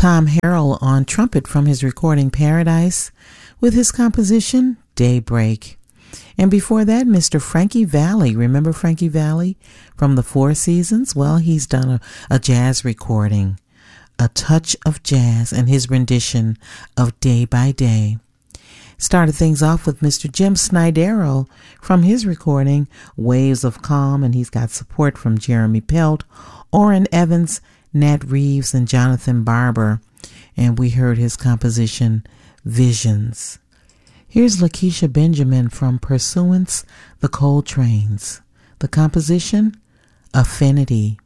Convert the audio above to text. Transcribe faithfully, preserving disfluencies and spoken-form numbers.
Tom Harrell on trumpet from his recording Paradise with his composition Daybreak. And before that, Mister Frankie Valli. Remember Frankie Valli from the Four Seasons? Well, he's done a, a jazz recording, A Touch of Jazz, and his rendition of Day by Day. Started things off with Mister Jim Snydero from his recording Waves of Calm, and he's got support from Jeremy Pelt, Orrin Evans, Nat Reeves, and Jonathan Barber. And we heard his composition Visions. Here's Lakeisha Benjamin from Pursuance, the Coltrane's. The composition, Affinity.